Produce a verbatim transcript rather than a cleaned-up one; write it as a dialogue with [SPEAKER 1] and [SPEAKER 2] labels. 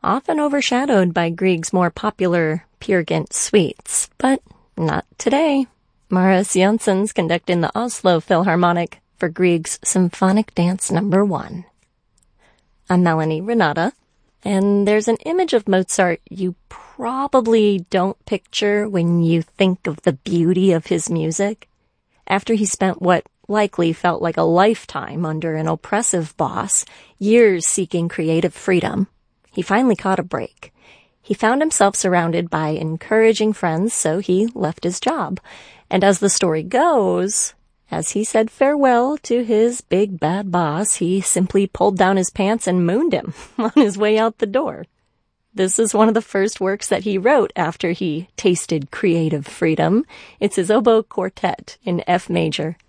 [SPEAKER 1] often overshadowed by Grieg's more popular Peer Gynt suites. But not today. Marius Janssen's conducting the Oslo Philharmonic for Grieg's Symphonic Dance Number One. I'm Melanie Renata, and there's an image of Mozart you probably don't picture when you think of the beauty of his music. After he spent what likely felt like a lifetime under an oppressive boss, years seeking creative freedom, he finally caught a break. He found himself surrounded by encouraging friends, so he left his job. And as the story goes, as he said farewell to his big bad boss, he simply pulled down his pants and mooned him on his way out the door. This is one of the first works that he wrote after he tasted creative freedom. It's his oboe quartet in F major.